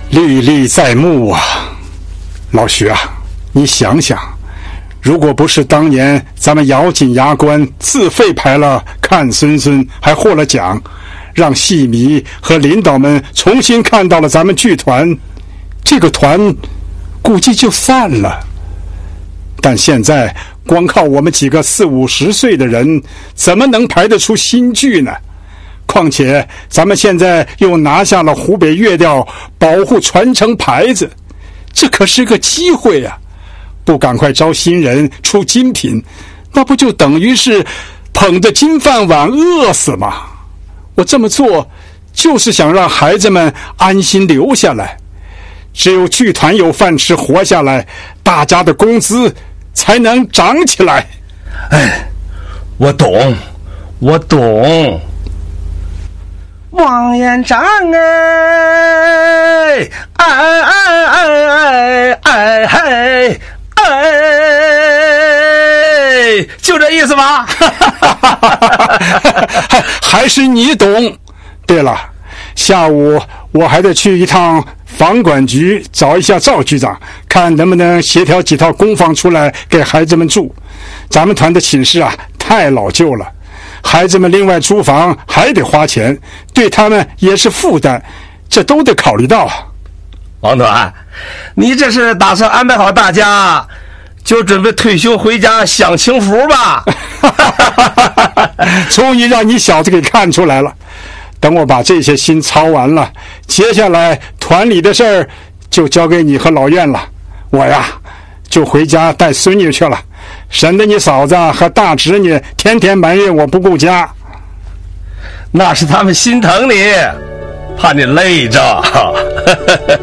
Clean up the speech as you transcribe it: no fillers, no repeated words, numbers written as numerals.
历历在目啊。老徐啊，你想想，如果不是当年咱们咬紧牙关自费排了看孙孙，还获了奖，让戏迷和领导们重新看到了咱们剧团，这个团估计就散了。但现在光靠我们几个40、50岁的人，怎么能排得出新剧呢？况且咱们现在又拿下了湖北乐调保护传承牌子，这可是个机会啊！不赶快招新人出精品，那不就等于是捧着金饭碗饿死吗？我这么做就是想让孩子们安心留下来，只有剧团有饭吃活下来，大家的工资才能涨起来。 哎，我懂。王延长就这意思吧。 还是你懂。对了，下午我还得去一趟房管局找一下赵局长，看能不能协调几套公房出来给孩子们住。咱们团的寝室啊太老旧了，孩子们另外租房还得花钱，对他们也是负担，这都得考虑到。 王团，你这是打算安排好大家就准备退休回家享清福吧？ 终于让你小子给看出来了。等我把这些心操完了，接下来团里的事儿就交给你和老院了。我呀就回家带孙女去了，省得你嫂子和大侄女天天埋怨我不顾家。 那是他们心疼你，怕你累着。